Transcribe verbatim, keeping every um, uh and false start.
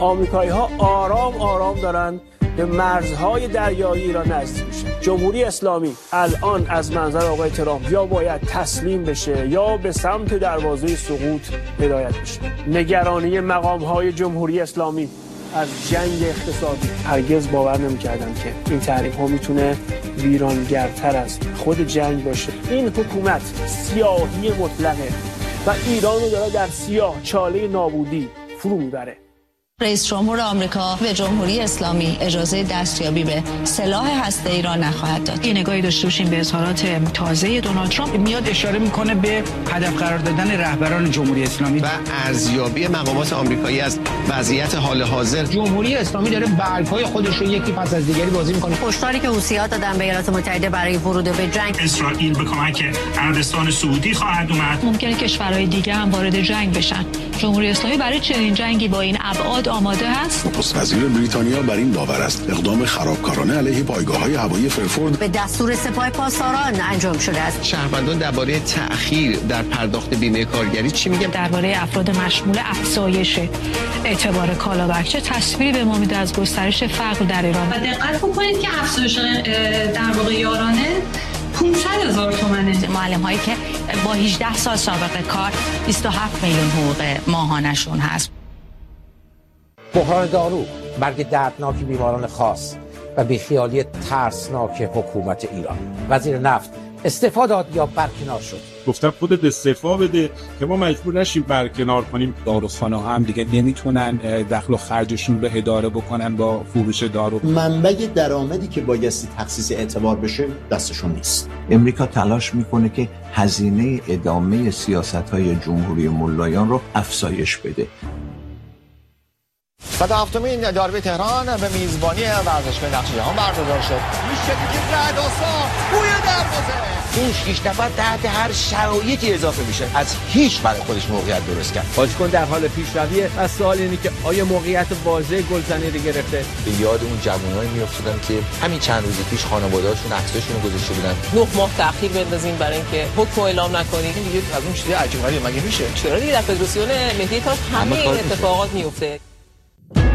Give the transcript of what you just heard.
آمریکایی‌ها آرام آرام دارن به مرزهای دریایی ایران نزدیک میشن. جمهوری اسلامی الان از منظر آقای ترامپ یا باید تسلیم بشه یا به سمت دروازه سقوط هدایت بشه. نگرانی مقام‌های جمهوری اسلامی از جنگ اقتصادی، هرگز باور نمی‌کردم که این تحریم‌ها میتونه ویرانگرتر از خود جنگ باشه. این حکومت سیاهی مطلقه و ایران رو داره در سیاه چاله نابودی فرو میبره. رئیس جمهور آمریکا به جمهوری اسلامی اجازه دستیابی به سلاح هسته‌ای را نخواهد داد. یه نگاهی داشته باشیم به اظهارات تازه دونالد ترامپ، میاد اشاره میکنه به هدف قرار دادن رهبران جمهوری اسلامی و ارزیابی مقامات آمریکایی از وضعیت حال حاضر. جمهوری اسلامی داره برگ‌های خودش رو یکی پس از دیگری بازی میکنه. هشداری که حوثی‌ها دادن به ایالات متحده برای ورود به جنگ. اسرائیل به کمک عربستان سعودی خواهد اومد. ممکنه کشورهای دیگه هم وارد جنگ بشن. جمهوری اسلامی برای چنین جنگی با این ابعاد آماده است. نخست وزیر بریتانیا بر این باور است اقدام خرابکارانه علیه پایگاه‌های هوایی فرفورد به دستور سپاه پاسداران انجام شده است. شهروندان درباره تأخیر در پرداخت بیمه کارگری چی میگن؟ درباره افراد مشمول افزایش اعتبار کالابکچه تصویری به ما میده از گسترش فقر در ایران. و دقت کنید که افزایش در واقع یارانه پانصد هزار تومانه. معلم هایی که با هجده سال سابقه کار بیست و هفت میلیون حقوق ماهانشون هست. بحران دارو، مرگ دردناک بیماران خاص و بیخیالی ترسناک حکومت ایران. وزیر نفت استعفا داد یا برکنار شد؟ گفتم خودت استعفا بده که ما مجبور نشیم برکنار کنیم. داروخانه ها هم دیگه نمیتونن دخل و خرجشون رو اداره بکنن با فروش دارو. منبع درآمدی که بایستی تخصیص اعتبار بشه دستشون نیست. امریکا تلاش میکنه که هزینه ادامه سیاست‌های جمهوری ملایان رو افزایش بده. صد و هفتمین داربی تهران به میزبانی ورزشگاه نقش جهان برگزار شد. میشه دیگه رد و سا بوی دروازه. این شش نفر تحت هر شرایطی اضافه میشه. از هیچ برای خودش موقعیت درست کرد. بازیکن در حال پیشرویه و سوال اینه که آیا موقعیت واضح گلزنی رو گرفته؟ به یاد اون جوانایی میافتادن که همین چند روز پیش خانواده‌هاشون عکساشون رو گذاشته بودن. نه ماه تأخیر بندازیم برای اینکه حکم اعلام نکنیم. این دیگه از اون چیز عجیب غریبه مگه میشه؟ چرا دیگه در فدراسیون ملی تاج همه این اتفاقات میفته.